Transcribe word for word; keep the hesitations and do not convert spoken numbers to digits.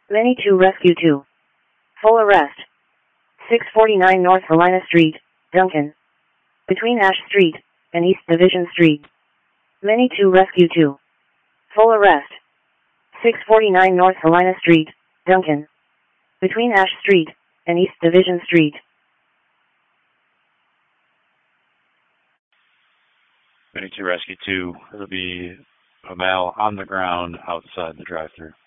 Many two Rescue two. Full arrest. six forty-nine North Helena Street, Duncan. Between Ash Street and East Division Street. Many two Rescue two. Full arrest. six forty-nine North Helena Street, Duncan. Between Ash Street and East Division Street. Many two Rescue two. It'll be a male on the ground outside the drive-thru.